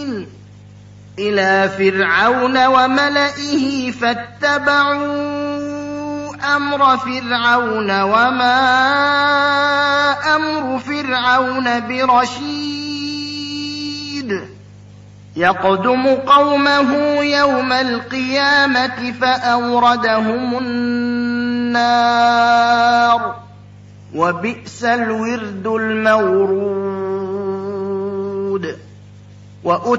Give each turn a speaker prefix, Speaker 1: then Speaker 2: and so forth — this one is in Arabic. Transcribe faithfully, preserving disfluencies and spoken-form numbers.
Speaker 1: إلى فرعون وملئه فاتبعوا أمر فرعون وما أمر فرعون برشيد يقدم قومه يوم القيامة فأوردهم النار وبئس الورد المورود.